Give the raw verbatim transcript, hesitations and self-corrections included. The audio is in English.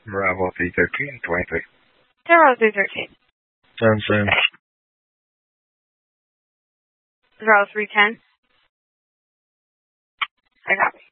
Bravo three thirteen, twenty-three. Bravo three thirteen. ten, same. Bravo three ten. I copy.